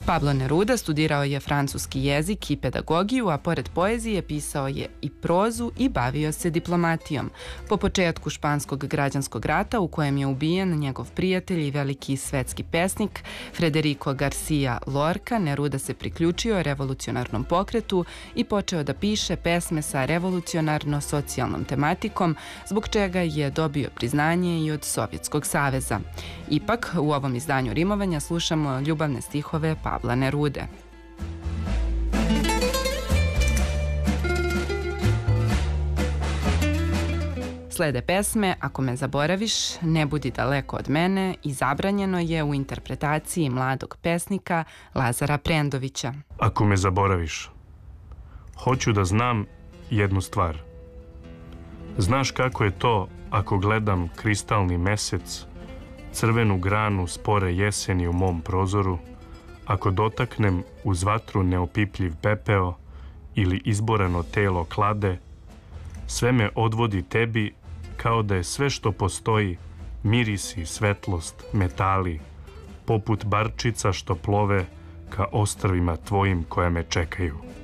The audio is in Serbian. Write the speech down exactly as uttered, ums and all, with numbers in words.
Pablo Neruda studirao je francuski jezik i pedagogiju, a pored poezije pisao je i prozu i bavio se diplomatijom. Po početku španskog građanskog rata, u kojem je ubijen njegov prijatelj i veliki svetski pesnik Federico Garcia Lorca, Neruda se priključio revolucionarnom pokretu i počeo da piše pesme sa revolucionarno-socijalnom tematikom, zbog čega je dobio priznanje i od Sovjetskog saveza. Ipak, u ovom izdanju rimovanja slušamo ljubavne stihove Pabla Nerude. Slede pesme Ako me zaboraviš, Ne budi daleko od mene i zabranjeno je u interpretaciji mladog pesnika Lazara Prendovića. Ako me zaboraviš, hoću da znam jednu stvar. Znaš kako je to ako gledam kristalni mesec, crvenu granu spore jeseni u mom prozoru, ako dotaknem uz vatru neopipljiv pepeo ili izborano telo klade, sve me odvodi tebi kao da je sve što postoji mirisi, svetlost, metali, poput barčica što plove ka ostrvima tvojim koja me čekaju.